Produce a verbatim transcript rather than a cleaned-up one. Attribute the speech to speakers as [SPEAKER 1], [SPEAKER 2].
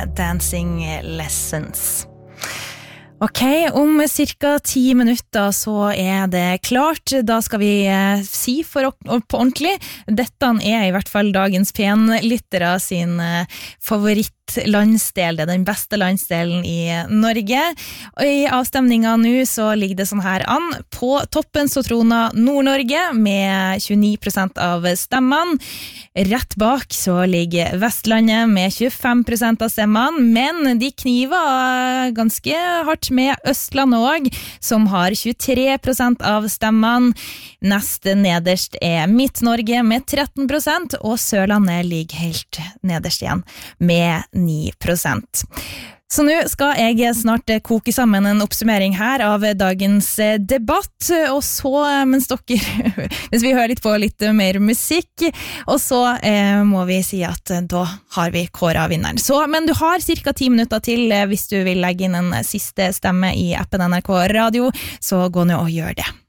[SPEAKER 1] med Dancing Lessons. Ok, om cirka ti minutter så er det klart. Da skal vi eh, si for å, på ordentlig. Dette er i hvert fall dagens P en-lyttere sin eh, favorittlandsdel. Det er den beste landsdelen i Norge. Og i avstemningen nå så ligger det sånn her an. På toppen så troner Nord-Norge med tjueni prosent av stemmene. Rett bak så ligger Vestlandet med tjuefem prosent av stemmene, men de kniver ganske hardt med Østlandet også, som har tjuetre prosent av stemmene. Neste nederst er Midt-Norge med tretten prosent, og Sørlandet ligger helt nederst igjen med ni prosent. Så nå skal jeg snart koke sammen en oppsummering her av dagens debatt, og så, mens dere, hvis vi hører litt på litt mer musikk, og så eh, må vi si at da har vi kåret vinneren. Så, men du har cirka ti minutter til hvis du vil legge inn en siste stemme i appen N R K Radio, så gå nå og gjør det.